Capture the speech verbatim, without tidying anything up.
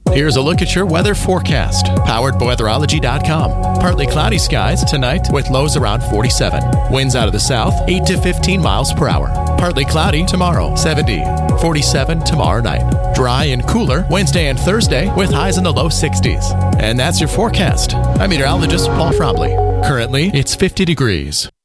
Here's a look at your weather forecast, powered by weatherology dot com. Partly cloudy skies tonight with lows around forty-seven. Winds out of the south, eight to fifteen miles per hour. Partly cloudy tomorrow, seventy. forty-seven tomorrow night. Dry and cooler Wednesday and Thursday with highs in the low sixties. And that's your forecast. I'm meteorologist Paul Fromley. Currently, it's fifty degrees.